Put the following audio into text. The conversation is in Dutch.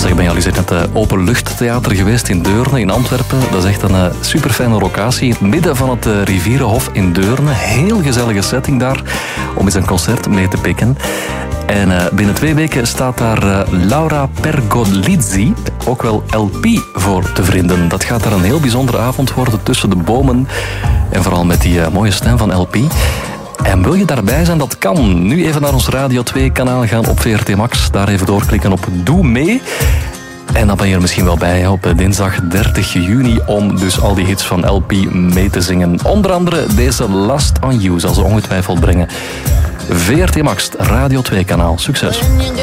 Zeg, ben je al eens in het openluchttheater geweest in Deurne in Antwerpen? Dat is echt een super fijne locatie in het midden van het Rivierenhof in Deurne. Heel gezellige setting daar om eens een concert mee te pikken. En binnen 2 weken staat daar Laura Pergolizzi, ook wel LP, voor te vrienden. Dat gaat daar een heel bijzondere avond worden tussen de bomen. En vooral met die mooie stem van LP. En wil je daarbij zijn? Dat kan. Nu even naar ons Radio 2-kanaal gaan op VRT Max. Daar even doorklikken op Doe mee. En dan ben je er misschien wel bij op dinsdag 30 juni om dus al die hits van LP mee te zingen. Onder andere deze Last on You zal ze ongetwijfeld brengen. VRT Max, Radio 2-kanaal. Succes.